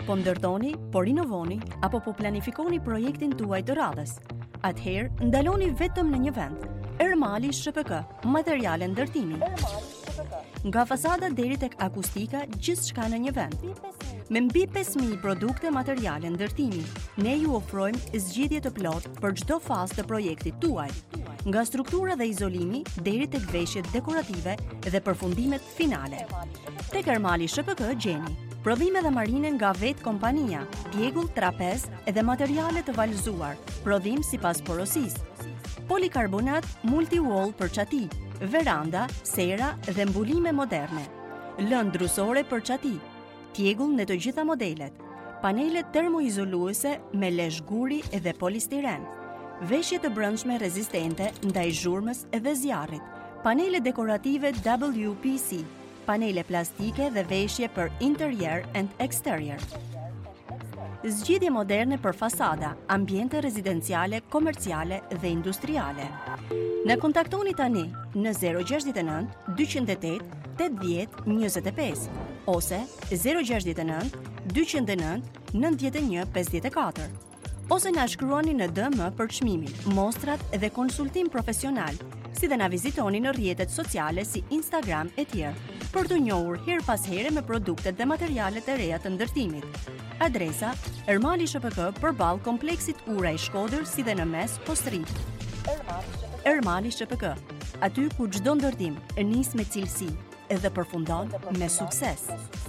Po ndërtoni, po rinovoni apo po planifikoni projektin tuaj të radhës. Atëherë, ndaloni vetëm në një vend. Ermali SHPK, materiale ndërtimi. Nga fasada deri tek akustika, gjithçka në një vend. Me mbi 5.000 produkte materiale ndërtimi, ne ju ofrojmë zgjidhje të plotë për çdo fazë të projektit tuaj, nga struktura dhe izolimi deri tek veshjet dekorative dhe përfundimet finale. Tek Ermali SHPK gjeni prodhime dhe marine nga vetë kompania, pjegull, trapez dhe materiale të valëzuar, prodhim sipas porosisë. Polikarbonat multi-wall për çati, veranda, sera dhe mbulime moderne. Lëndë drusore për çati, tjegull në të gjitha modelet, panele termoizoluese me lesh guri dhe polistiren, veshje të brendshme rezistente ndaj zhurmës dhe zjarrit, panele dekorative WPC, panele plastike dhe veshje për interior and exterior. Zgjidhje moderne për fasada, ambiente rezidenciale, komerciale dhe industriale. Na kontaktoni tani në 069 208 80 25 ose 069 209 91 54 ose na shkruani në DM për çmimin, mostrat dhe konsultim profesional, si dhe na vizitoni në rrjetet sociale si Instagram e tjerë, për të njohur her pas here me produktet dhe materialet e reja të ndërtimit. Adresa: Ermali SHPK përballë kompleksit Ura i Shkodër, si dhe në mes Postri. Ermali SHPK, aty ku çdo ndërtim nis me cilësi dhe përfundon me sukses.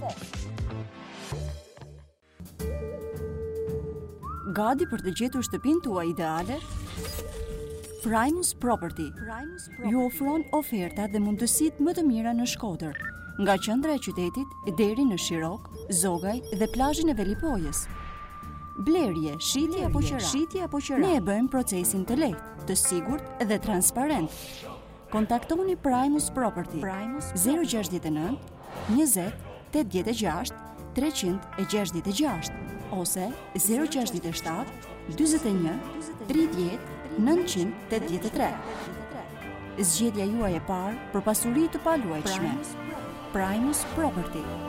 Gati për të gjetur shtëpinë tuaj ideale? Primus Property ju ofron oferta dhe mundësitë më të mira në Shkodër, nga qendra e qytetit deri në Shirok, Zogaj dhe plazhin e Velipojës. Blerje, shitje apo qira. Ne e bëjmë procesin të lehtë, të sigurt dhe transparent. Kontaktoni Primus Property 069 20 86 366 ose 067 41 30 983. Zgjedhja juaj e parë për pasuri të paluajtshme. Primus Property.